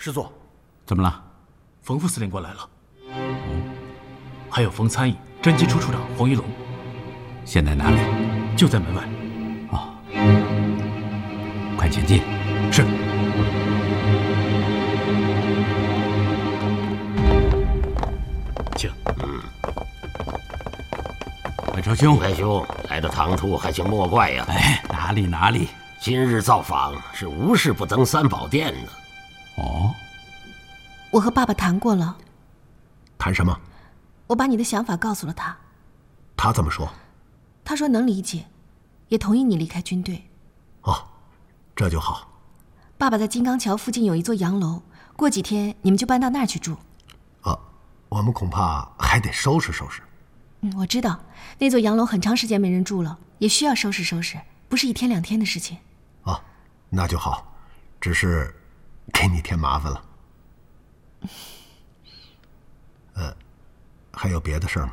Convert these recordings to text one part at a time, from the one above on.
师座， 怎么了？ 冯副司令过来了。还有冯参议、侦缉处处长黄一龙。 现在哪里？ 就在门外。 哦，快前进。 是。请。 文超兄， 快兄来的唐突，还请莫怪呀。 哎，哪里哪里。 今日造访是无事不登三宝殿呢。 哦， 我和爸爸谈过了。 谈什么？ 我把你的想法告诉了他。 他怎么说？ 他说能理解，也同意你离开军队。 哦，这就好。 爸爸在金刚桥附近有一座洋楼，过几天你们就搬到那儿去住。 我们恐怕还得收拾收拾。 我知道那座洋楼很长时间没人住了，也需要收拾收拾，不是一天两天的事情。 哦，那就好，只是给你添麻烦了。还有别的事儿吗？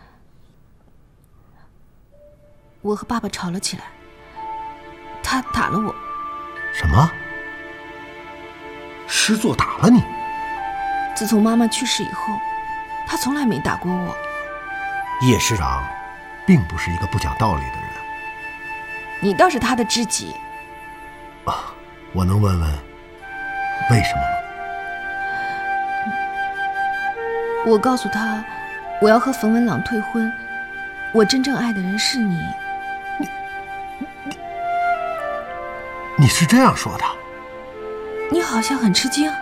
我和爸爸吵了起来，他打了我。 什么？师座打了你？ 自从妈妈去世以后，他从来没打过我。 叶师长并不是一个不讲道理的人。 你倒是他的知己。 我能问问为什么吗？ 我告诉他，我要和冯文朗退婚，我真正爱的人是你。 你是这样说的？ 你好像很吃惊。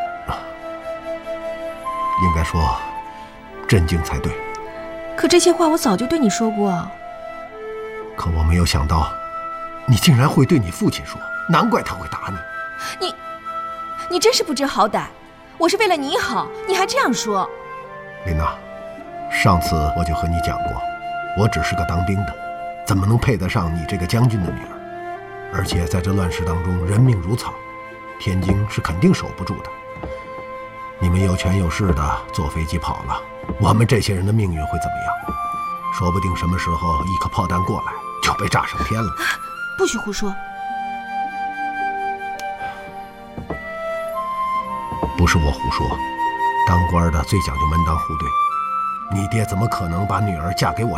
应该说震惊才对。 可这些话我早就对你说过。 可我没有想到你竟然会对你父亲说，难怪他会打你。你真是不知好歹，我是为了你好，你还这样说。 琳娜，上次我就和你讲过，我只是个当兵的，怎么能配得上你这个将军的女儿？而且在这乱世当中，人命如草，天津是肯定守不住的。你们有权有势的坐飞机跑了，我们这些人的命运会怎么样？说不定什么时候一颗炮弹过来就被炸上天了。 不许胡说。 不是我胡说，当官的最讲究门当户对，你爹怎么可能把女儿嫁给我